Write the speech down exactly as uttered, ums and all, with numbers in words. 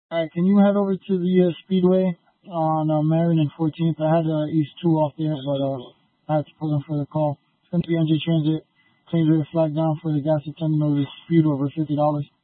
Alright, can you head over to the uh, Speedway on uh, Marion and fourteenth? I had uh, East two off there, but uh, I had to pull in for the call. It's going to be N J Transit. Claims are flagged down for the gas attendant or dispute over fifty dollars.